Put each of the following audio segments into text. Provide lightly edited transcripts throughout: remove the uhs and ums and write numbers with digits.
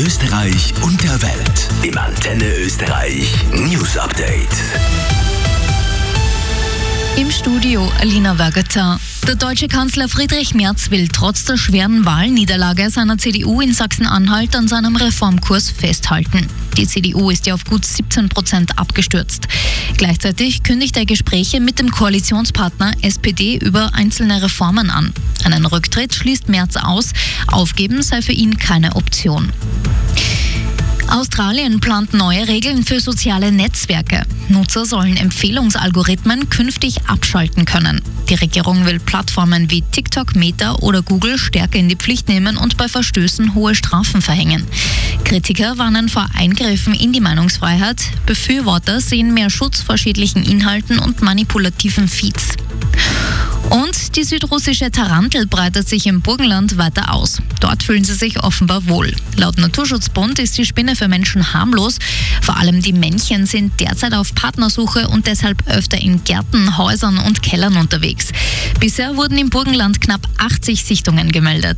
Österreich und der Welt. Im Antenne Österreich News Update. Im Studio Alina Wagata. Der deutsche Kanzler Friedrich Merz will trotz der schweren Wahlniederlage seiner CDU in Sachsen-Anhalt an seinem Reformkurs festhalten. Die CDU ist ja auf gut 17% abgestürzt. Gleichzeitig kündigt er Gespräche mit dem Koalitionspartner SPD über einzelne Reformen an. Einen Rücktritt schließt Merz aus. Aufgeben sei für ihn keine Option. Australien plant neue Regeln für soziale Netzwerke. Nutzer sollen Empfehlungsalgorithmen künftig abschalten können. Die Regierung will Plattformen wie TikTok, Meta oder Google stärker in die Pflicht nehmen und bei Verstößen hohe Strafen verhängen. Kritiker warnen vor Eingriffen in die Meinungsfreiheit. Befürworter sehen mehr Schutz vor schädlichen Inhalten und manipulativen Feeds. Und die südrussische Tarantel breitet sich im Burgenland weiter aus. Dort fühlen sie sich offenbar wohl. Laut Naturschutzbund ist die Spinne für Menschen harmlos. Vor allem die Männchen sind derzeit auf Partnersuche und deshalb öfter in Gärten, Häusern und Kellern unterwegs. Bisher wurden im Burgenland knapp 80 Sichtungen gemeldet.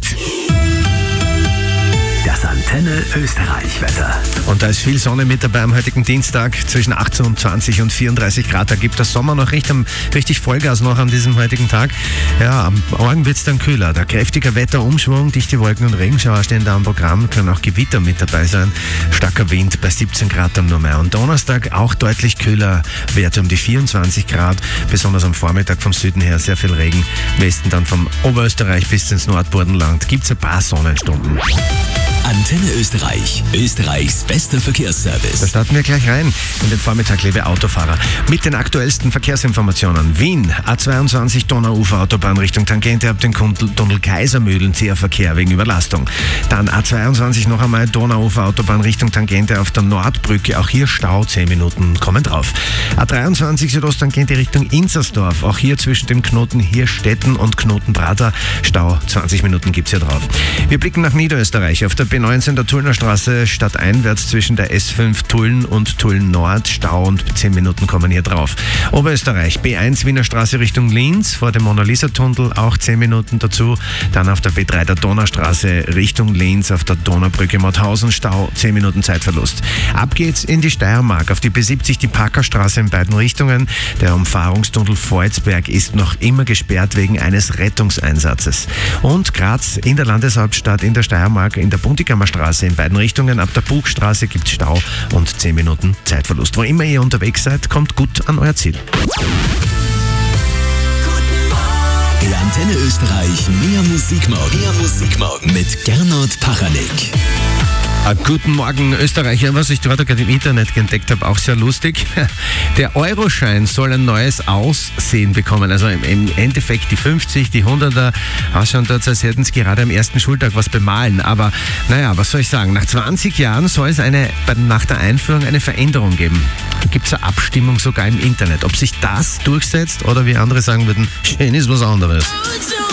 Das Antenne Österreich Wetter. Und da ist viel Sonne mit dabei am heutigen Dienstag. Zwischen 18 20 und 34 Grad. Da gibt der Sommer noch richtig Vollgas noch an diesem heutigen Tag. Ja, am Morgen wird es dann kühler. Der kräftige Wetterumschwung, dichte Wolken und Regenschauer stehen da am Programm. Können auch Gewitter mit dabei sein. Starker Wind bei 17 Grad am Nummer. Und Donnerstag auch deutlich kühler. Werte um die 24 Grad. Besonders am Vormittag vom Süden her sehr viel Regen. Westen dann vom Oberösterreich bis ins Nordburgenland gibt es ein paar Sonnenstunden. Antenne Österreich, Österreichs bester Verkehrsservice. Da starten wir gleich rein in den Vormittag, liebe Autofahrer. Mit den aktuellsten Verkehrsinformationen. Wien, A22 Donauufer-Autobahn Richtung Tangente ab den Tunnel Kaisermühlen, zäher Verkehr wegen Überlastung. Dann A22 noch einmal Donauufer-Autobahn Richtung Tangente auf der Nordbrücke. Auch hier Stau, 10 Minuten kommen drauf. A23 Südosttangente Richtung Inzersdorf. Auch hier zwischen dem Knoten Hirstetten und Knoten Prater. Stau, 20 Minuten gibt's hier drauf. Wir blicken nach Niederösterreich. Auf der B19 der Tullner Straße stadteinwärts zwischen der S5 Tulln und Tulln Nord. Stau und 10 Minuten kommen hier drauf. Oberösterreich, B1 Wiener Straße Richtung Linz, vor dem Mona-Lisa-Tunnel auch 10 Minuten dazu. Dann auf der B3 der Donaustraße Richtung Linz, auf der Donaubrücke Mauthausen, Stau, 10 Minuten Zeitverlust. Ab geht's in die Steiermark, auf die B70 die Parkerstraße in beiden Richtungen. Der Umfahrungstunnel Volzberg ist noch immer gesperrt wegen eines Rettungseinsatzes. Und Graz in der Landeshauptstadt in der Steiermark, in der Buntigammerstraße in beiden Richtungen. Ab der Buchstraße gibt es Stau und 10 Minuten Zeitverlust. Wo immer ihr unterwegs seid, kommt gut an euer Ziel. Der Antenne Österreich mehr Musikmorgen mit Gernot Pachanek. Guten Morgen, Österreicher. Was ich gerade im Internet entdeckt habe, auch sehr lustig. Der Euroschein soll ein neues Aussehen bekommen. Also im Endeffekt die 50, die 100er ausschauen dort, als hätten sie gerade am ersten Schultag was bemalen. Aber naja, was soll ich sagen? Nach 20 Jahren soll es nach der Einführung eine Veränderung geben. Da gibt es eine Abstimmung sogar im Internet. Ob sich das durchsetzt oder wie andere sagen würden, schön ist was anderes.